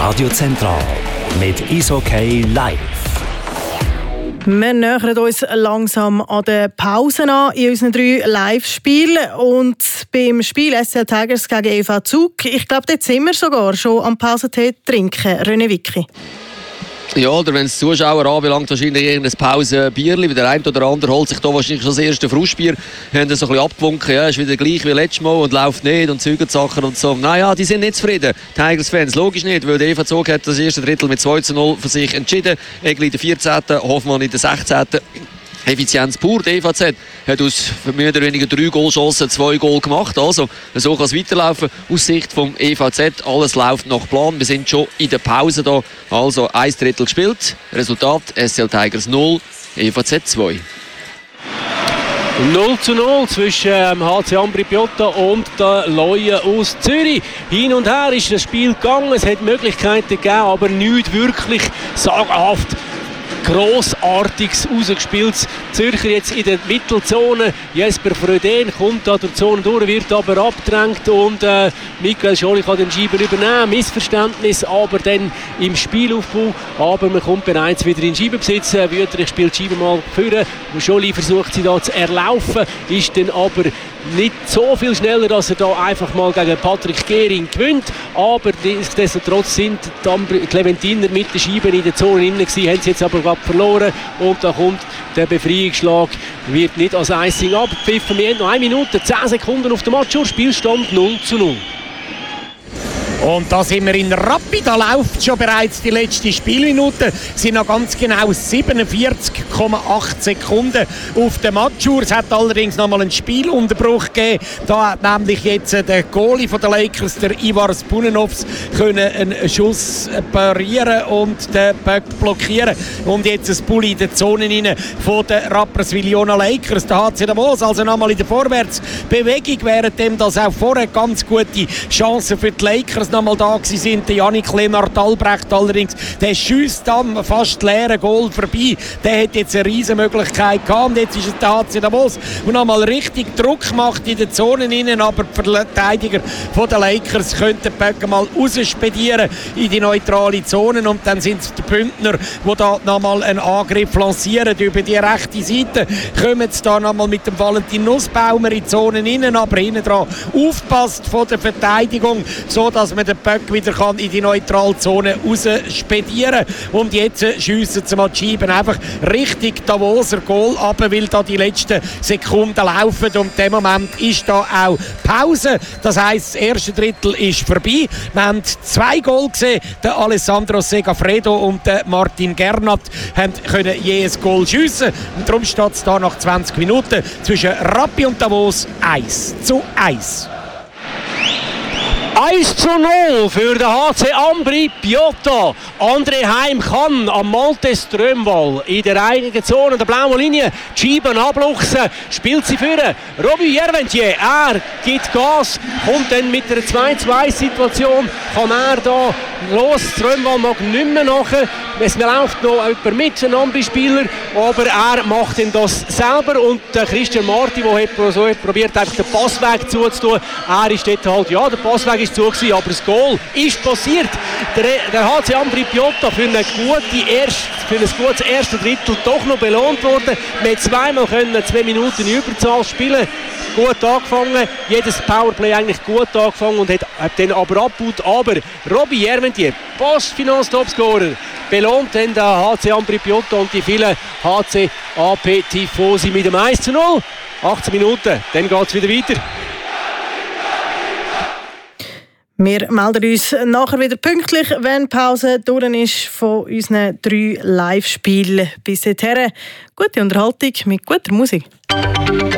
Radio Zentral mit Eishockey live. Wir nähern uns langsam an den Pausen an in unseren 3 Live-Spielen. Und beim Spiel SCL Tigers gegen EV Zug, ich glaube, dort sind wir sogar schon am Pausentee trinken. René Wicki. Ja, oder wenn es Zuschauer anbelangt, wahrscheinlich irgendein Pausenbierli. Der eine oder andere holt sich da wahrscheinlich schon das erste Frustbier. Haben das so ein bisschen abgewunken, ja, ist wieder gleich wie letztes Mal und läuft nicht und Sachen und so. Naja, die sind nicht zufrieden, Tigers-Fans. Logisch nicht, weil der EV Zug hat das erste Drittel mit 2:0 für sich entschieden. Egli in der 14., Hoffmann in der 16. Effizienz pur. Die EVZ hat aus mehr oder weniger 3 Goalchancen 2 Goal gemacht. Also, so kann es weiterlaufen. Aus Sicht vom EVZ, alles läuft nach Plan. Wir sind schon in der Pause da. Also 1 Drittel gespielt. Resultat: SCL Tigers 0, EVZ 2. 0:0 zwischen HC Ambri Piotta und der Leue aus Zürich. Hin und her ist das Spiel gegangen. Es hat Möglichkeiten gegeben, aber nicht wirklich sagenhaft Grossartiges rausgespielt. Zürcher jetzt in der Mittelzone. Jesper Fröden kommt da durch die Zone durch, wird aber abgedrängt und Michael Scholli kann den Schieber übernehmen. Missverständnis aber dann im Spielaufbau. Aber man kommt bereits wieder in Schieberbesitz. Wüterich spielt die Schieber mal vor. Scholli versucht sie da zu erlaufen, ist dann aber nicht so viel schneller, dass er da einfach mal gegen Patrick Gehring gewinnt. Aber nichtsdestotrotz sind die Cleventiner mit den Scheiben in der Zone drin gewesen, haben sie jetzt aber gerade verloren. Und da kommt der Befreiungsschlag, wird nicht als Icing abgepfiffen. Wir haben noch 1 Minute, 10 Sekunden auf der Matchuhr, Spielstand 0:0. Und da sind wir in Rapid, da läuft schon bereits die letzte Spielminute. Es sind noch ganz genau 47,8 Sekunden auf der Matchuhr. Es hat allerdings noch mal einen Spielunterbruch gegeben. Da hat nämlich jetzt der Goalie von den Lakers, der Ivar Spunenovs, einen Schuss parieren und den Puck blockieren. Und jetzt ein Bulli in der Zone rein von den Rapperswil-Jona Lakers. Der HC Davos also noch mal in der Vorwärtsbewegung, währenddem das auch vorher ganz gute Chancen für die Lakers noch mal da sind. Der Janik Lennart Albrecht allerdings, der schiesst am fast leeren Goal vorbei. Der hat jetzt eine riesen Möglichkeit gehabt. Und jetzt ist es der HC Davos, der noch mal richtig Druck macht in den Zonen innen, aber die Verteidiger von den Lakers können den Puck mal rausspedieren in die neutrale Zone und dann sind es die Bündner, die da noch mal einen Angriff lancieren über die rechte Seite. Kommen sie da noch mal mit dem Valentin Nussbaumer in die Zonen innen, aber hinten dran aufpasst von der Verteidigung, so dass man den Puck wieder kann in die Neutralzone rausspedieren kann. Und jetzt schiessen sie mal die Scheiben einfach richtig Davoser Goal ab, weil da die letzten Sekunden laufen. Und in dem Moment ist da auch Pause. Das heisst, das erste Drittel ist vorbei. Wir haben 2 Goal gesehen. Der Alessandro Segafredo und der Martin Gernat können je ein Goal schiessen. Und darum steht es da nach 20 Minuten zwischen Rappi und Davos 1:1. 1:0 für den HC Ambri Piotta. André Heim kann am Malte Strömwall in der eigenen Zone der blauen Linie die Scheiben abluchsen. Spielt sie für Robbie Jerventier. Er gibt Gas, kommt dann mit einer 2:2-Situation. Kann er da los? Strömwall mag nicht mehr nachher. Es läuft noch jemand mit, ein Ambri-Spieler, aber er macht dann das selber. Und der Christian Marti, der so probiert, einfach den Passweg zuzutun. Er ist dort halt, ja, der Passweg ist zu gewesen, aber das Goal ist passiert. Der HC Ambri Piotta für ein gutes erstes Drittel doch noch belohnt worden. Wir zweimal können 2 Minuten in Überzahl spielen. Gut angefangen, jedes Powerplay eigentlich gut angefangen und hat dann aber abgebaut. Aber Robbie Jerventier, Postfinanz-Topscorer, belohnt dann der HC Ambri Piotta und die vielen HC AP Tifosi mit dem 1:0. 18 Minuten, dann geht es wieder weiter. Wir melden uns nachher wieder pünktlich, wenn die Pause durch ist von unseren 3 Live-Spielen. Bis dahin, gute Unterhaltung mit guter Musik.